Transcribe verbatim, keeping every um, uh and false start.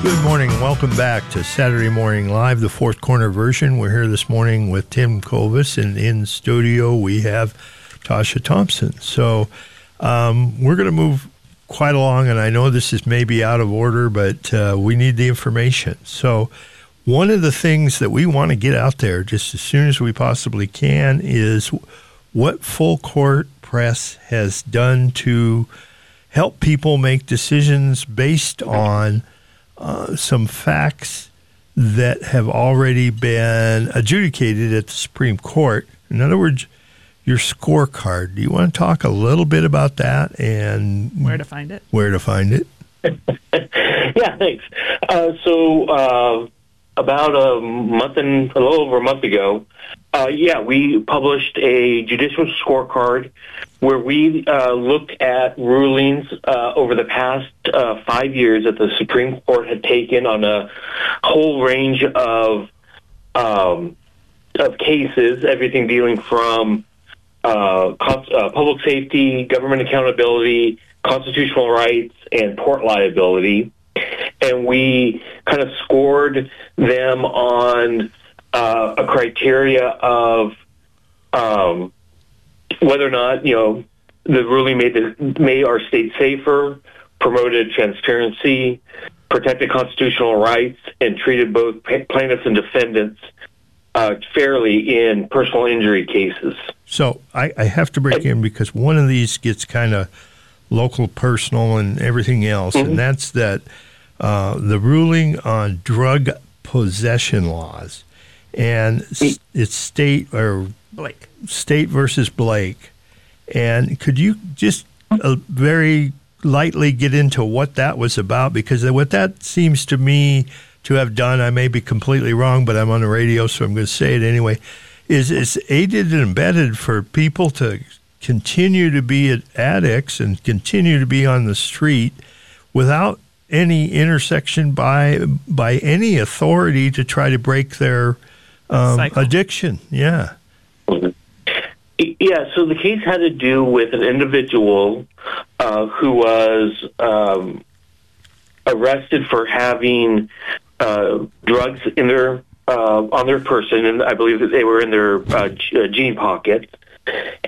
Good morning and welcome back to Saturday Morning Live, the Fourth Corner version. We're here this morning with Tim Kovas, and in studio we have Tasha Thompson. So um, we're going to move quite along, and I know this is maybe out of order, but uh, we need the information. So one of the things that we want to get out there just as soon as we possibly can is what Full Court Press has done to help people make decisions based on Uh, some facts that have already been adjudicated at the Supreme Court. In other words, your scorecard. Do you want to talk a little bit about that and where to find it? Where to find it? Yeah, thanks. Uh, so uh, about a month and a little over a month ago, uh, yeah, we published a judicial scorecard where we uh, looked at rulings uh, over the past uh, five years that the Supreme Court had taken on a whole range of um, of cases, everything dealing from uh, con- uh, public safety, government accountability, constitutional rights, and tort liability. And we kind of scored them on uh, a criteria of um, whether or not, you know, the ruling made the, made our state safer, promoted transparency, protected constitutional rights, and treated both plaintiffs and defendants uh, fairly in personal injury cases. So I, I have to break in because one of these gets kind of local, personal, and everything else, mm-hmm. and that's that uh, the ruling on drug possession laws, and it's state or Blake. State versus Blake. And could you just uh, very lightly get into what that was about? Because what that seems to me to have done, I may be completely wrong, but I'm on the radio, so I'm going to say it anyway, is it's aided and abetted for people to continue to be addicts and continue to be on the street without any intersection by by any authority to try to break their um, addiction. Yeah. Yeah, so the case had to do with an individual uh, who was um, arrested for having uh, drugs in their uh, on their person, and I believe that they were in their uh, jean pockets.